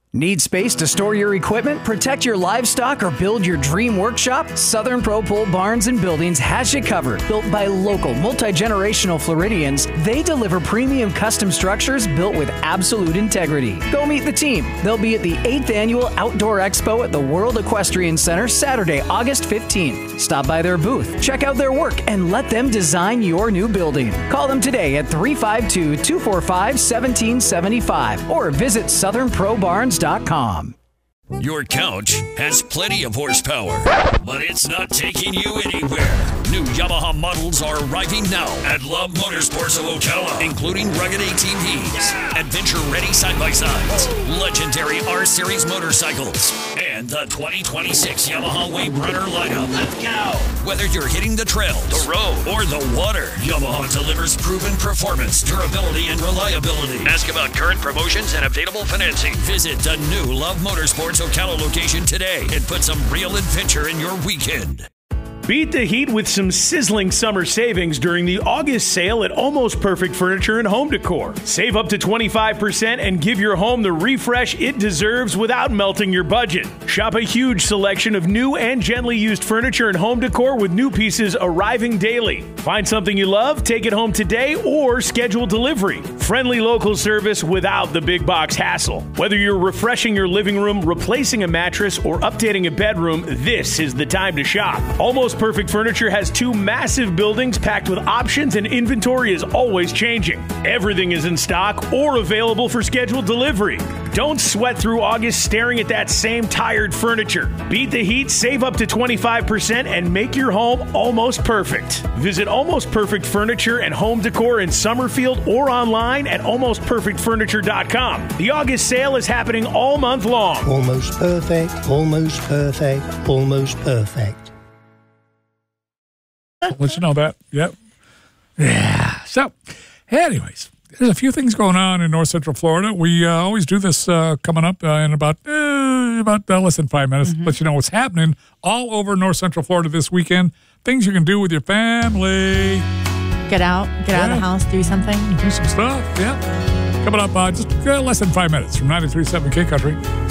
Need space to store your equipment, protect your livestock, or build your dream workshop? Southern Pro Pole Barns and Buildings has you covered. Built by local, multi-generational Floridians, they deliver premium custom structures built with absolute integrity. Go meet the team. They'll be at the 8th Annual Outdoor Expo at the World Equestrian Center Saturday, August 15th. Stop by their booth, check out their work, and let them design your new building. Call them today at 352-245-1775 or visit southernprobarns.com. Your couch has plenty of horsepower, but it's not taking you anywhere. New Yamaha models are arriving now at Love Motorsports of Ocala, including rugged ATVs, adventure-ready side-by-sides, legendary R-Series motorcycles, and the 2026 Yamaha Wave Runner lineup. Let's go! Whether you're hitting the trails, the road, or the water, Yamaha delivers proven performance, durability, and reliability. Ask about current promotions and available financing. Visit the new Love Motorsports Ocala location today and put some real adventure in your weekend. Beat the heat with some sizzling summer savings during the August sale at Almost Perfect Furniture and Home Decor. Save up to 25% and give your home the refresh it deserves without melting your budget. Shop a huge selection of new and gently used furniture and home decor with new pieces arriving daily. Find something you love, take it home today, or schedule delivery. Friendly local service without the big box hassle. Whether you're refreshing your living room, replacing a mattress, or updating a bedroom, this is the time to shop. Almost Perfect Furniture has 2 massive buildings packed with options, and inventory is always changing. Everything is in stock or available for scheduled delivery. Don't sweat through August staring at that same tired furniture. Beat the heat, save up to 25%, and make your home almost perfect. Visit Almost Perfect Furniture and Home Decor in Summerfield or online at almostperfectfurniture.com. The August sale is happening all month long. Almost perfect, almost perfect, almost perfect. I'll let you know that. Yep. Yeah. So, anyways, there's a few things going on in North Central Florida. We always do this coming up in about less than 5 minutes. Let you know what's happening all over North Central Florida this weekend. Things you can do with your family. Get out of the house, do something. Do some stuff, yeah. Coming up just less than 5 minutes from 93.7 King Country.